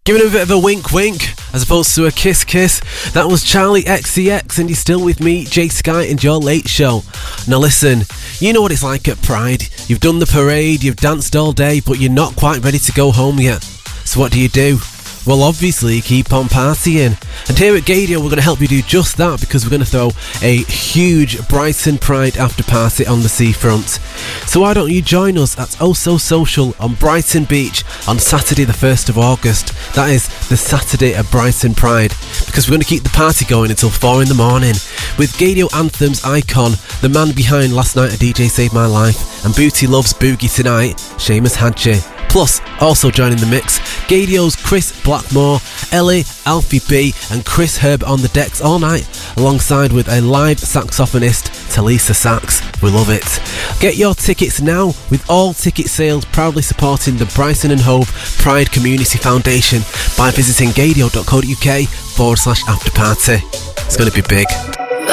Giving him a bit of a wink wink as opposed to a kiss kiss. That was Charlie XCX, and you're still with me, Jay Sky, and your late show. Now listen, you know what it's like at Pride. You've done the parade, you've danced all day, but you're not quite ready to go home yet. So what do? Well, obviously, keep on partying. And here at Gaydio, we're going to help you do just that, because we're going to throw a huge Brighton Pride after party on the seafront. So why don't you join us at Oh So Social on Brighton Beach on Saturday the 1st of August. That is the Saturday of Brighton Pride, because we're going to keep the party going until 4 in the morning with Gaydio Anthems icon, the man behind Last Night a DJ Saved My Life and Booty Loves Boogie Tonight, Seamus Hadji. Plus, also joining the mix, Gaydio's Chris Blackmore, Ellie, Alfie B and Chris Herb on the decks all night, alongside with a live saxophonist, Talisa Sax. We love it. Get your tickets now, with all ticket sales proudly supporting the Brighton and Hove Pride Community Foundation by visiting gaydio.co.uk/afterparty. It's going to be big.